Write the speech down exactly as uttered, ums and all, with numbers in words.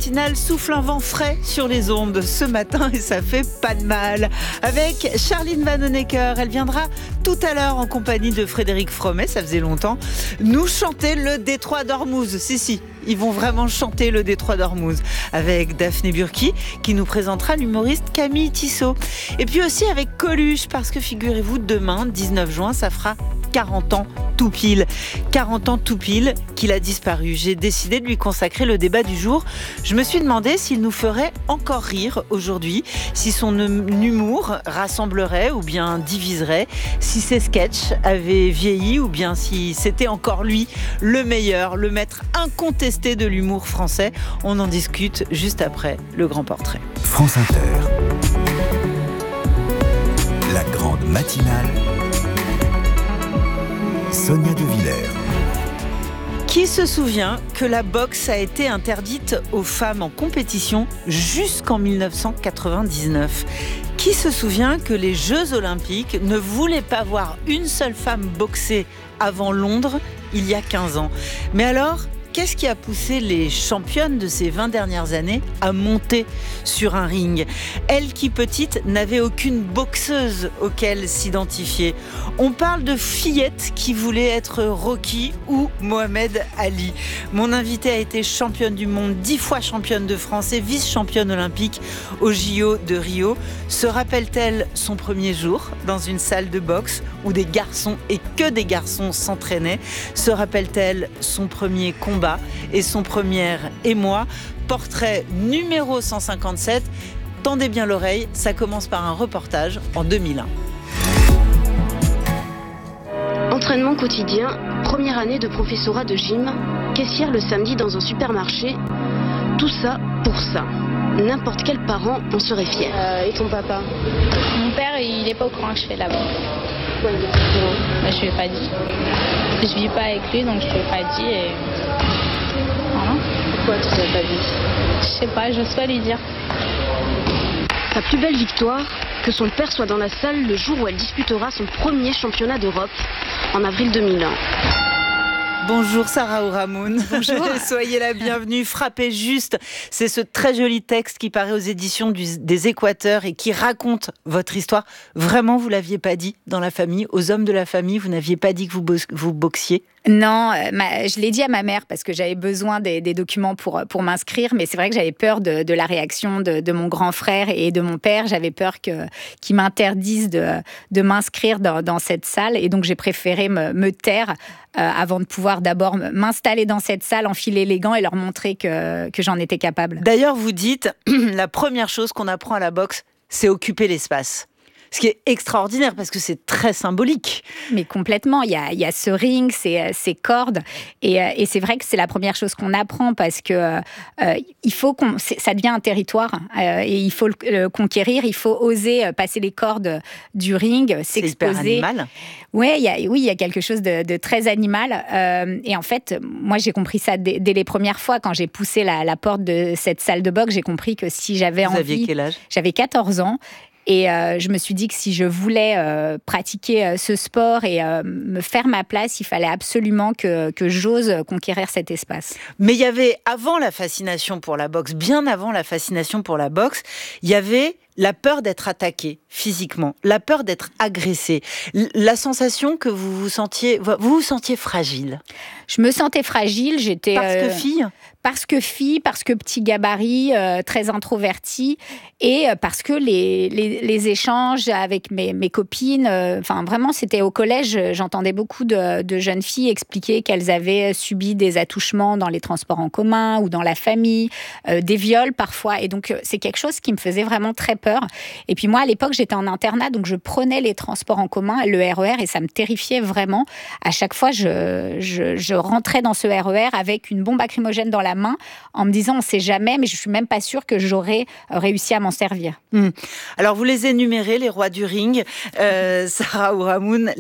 matinale souffle un vent frais sur les ondes ce matin et ça fait pas de mal. Avec Charline Vanhoenacker, elle viendra tout à l'heure en compagnie de Frédéric Fromet, ça faisait longtemps, nous chanter le Détroit d'Ormuz. Si, si, ils vont vraiment chanter le Détroit d'Ormuz. Avec Daphné Burki qui nous présentera l'humoriste Camille Tissot. Et puis aussi avec Coluche, parce que figurez-vous, demain, dix-neuf juin, ça fera quarante ans tout pile. quarante ans tout pile qu'il a disparu. J'ai décidé de lui consacrer le débat du jour. Je me suis demandé s'il nous ferait encore rire aujourd'hui, si son humour rassemblerait ou bien diviserait, si ses sketchs avaient vieilli ou bien si c'était encore lui le meilleur, le maître incontesté de l'humour français. On en discute juste après le grand portrait. France Inter. La grande matinale. Sonia De Villers. Qui se souvient que la boxe a été interdite aux femmes en compétition jusqu'en dix-neuf cent quatre-vingt-dix-neuf ? Qui se souvient que les Jeux Olympiques ne voulaient pas voir une seule femme boxer avant Londres il y a quinze ans ? Mais alors, qu'est-ce qui a poussé les championnes de ces vingt dernières années à monter sur un ring ? Elles qui, petites, n'avaient aucune boxeuse auquel s'identifier. On parle de fillettes qui voulaient être Rocky ou Mohamed Ali. Mon invitée a été championne du monde, dix fois championne de France et vice-championne olympique aux J O de Rio. Se rappelle-t-elle son premier jour dans une salle de boxe où des garçons et que des garçons s'entraînaient ? Se rappelle-t-elle son premier combat et son premier émoi ? Portrait numéro cent cinquante-sept. Tendez bien l'oreille, ça commence par un reportage en deux mille un. Entraînement quotidien, première année de professorat de gym, caissière le samedi dans un supermarché. Tout ça pour ça. N'importe quel parent en serait fier. Euh, et ton papa ? Mon père, il n'est pas au courant que je fais là-bas. Pourquoi il est pas au courant ? Bah, je lui ai pas dit. Je vis pas avec lui, donc je lui ai pas dit et... Voilà. Pourquoi tu ne l'as pas dit ? Je sais pas, j'ose pas lui dire. Sa plus belle victoire, que son père soit dans la salle le jour où elle disputera son premier championnat d'Europe, en avril deux mille un. Bonjour Sarah Ourahmoune. Bonjour. Soyez la bienvenue. Frappez juste. C'est ce très joli texte qui paraît aux éditions du, des Équateurs et qui raconte votre histoire. Vraiment, vous l'aviez pas dit dans la famille, aux hommes de la famille, vous n'aviez pas dit que vous, bo- vous boxiez ? Non, euh, ma, je l'ai dit à ma mère parce que j'avais besoin des, des documents pour, pour m'inscrire, mais c'est vrai que j'avais peur de, de la réaction de, de mon grand frère et de mon père. J'avais peur que, qu'ils m'interdisent de, de m'inscrire dans, dans cette salle et donc j'ai préféré me, me taire euh, avant de pouvoir d'abord m'installer dans cette salle, enfiler les gants et leur montrer que, que j'en étais capable. D'ailleurs, vous dites, la première chose qu'on apprend à la boxe, c'est occuper l'espace. Ce qui est extraordinaire parce que c'est très symbolique. Mais complètement, il y a, il y a ce ring, ces, ces cordes, et, et c'est vrai que c'est la première chose qu'on apprend parce que euh, il faut qu'on, ça devient un territoire euh, et il faut le, le conquérir, il faut oser passer les cordes du ring, s'exposer. C'est hyper animal. Ouais, il y a, oui, il y a quelque chose de, de très animal. Euh, et en fait, moi, j'ai compris ça dès, dès les premières fois quand j'ai poussé la, la porte de cette salle de boxe. J'ai compris que si j'avais Vous envie, aviez quel âge ? J'avais quatorze ans. Et euh, je me suis dit que si je voulais euh, pratiquer euh, ce sport et euh, me faire ma place, il fallait absolument que, que j'ose conquérir cet espace. Mais il y avait, avant la fascination pour la boxe, bien avant la fascination pour la boxe, il y avait la peur d'être attaqué physiquement, la peur d'être agressé, la sensation que vous vous sentiez, vous vous sentiez fragile. Je me sentais fragile, j'étais... Parce que euh, fille ? Parce que fille, parce que petit gabarit, euh, très introvertie, et euh, parce que les, les, les échanges avec mes, mes copines, euh, enfin vraiment c'était au collège, j'entendais beaucoup de, de jeunes filles expliquer qu'elles avaient subi des attouchements dans les transports en commun ou dans la famille, euh, des viols parfois, et donc c'est quelque chose qui me faisait vraiment très peur. Et puis moi à l'époque j'étais en internat, donc je prenais les transports en commun, le R E R, et ça me terrifiait vraiment. À chaque fois je, je, je rentrais dans ce R E R avec une bombe lacrymogène dans la main en me disant on ne sait jamais, mais je ne suis même pas sûre que j'aurais réussi à m'en servir. Mmh. Alors vous les énumérez, les rois du ring, euh, Sarah Ourahmoune.